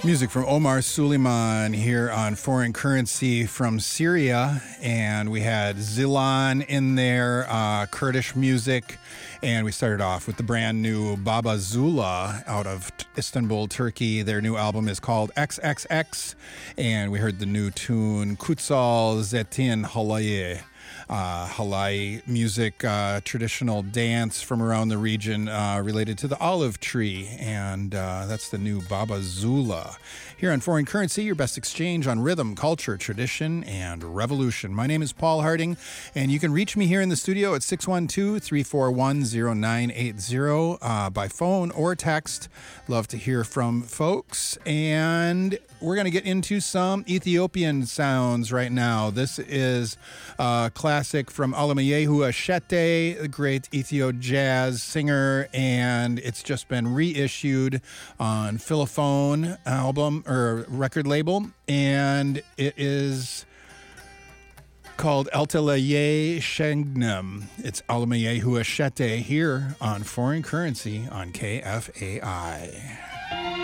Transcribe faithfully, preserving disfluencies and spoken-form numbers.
Music from Omar Suleiman here on Foreign Currency from Syria. And we had Zilan in there, uh, Kurdish music. And we started off with the brand new Baba Zula out of Istanbul, Turkey. Their new album is called X X X. And we heard the new tune Kutsal Zetin Halaye. Uh, Halai music, uh, traditional dance from around the region uh, related to the olive tree. And uh, that's the new Baba Zula. Here on Foreign Currency, your best exchange on rhythm, culture, tradition, and revolution. My name is Paul Harding, and you can reach me here in the studio at six one two, three four one, zero nine eight zero uh, by phone or text. Love to hear from folks. And we're going to get into some Ethiopian sounds right now. This is a classic from Alemayehu Ashete, a great Ethio jazz singer, and it's just been reissued on Philophone album or record label, and it is called Eltelaye Shengnem. It's Alemayehu Ashete here on Foreign Currency on K F A I.